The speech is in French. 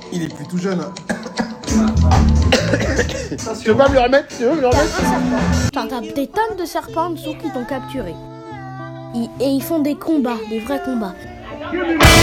Il est plus tout jeune. Tu veux pas me le remettre? T'as des tonnes de serpents en dessous qui t'ont capturé. Et ils font des combats, des vrais combats.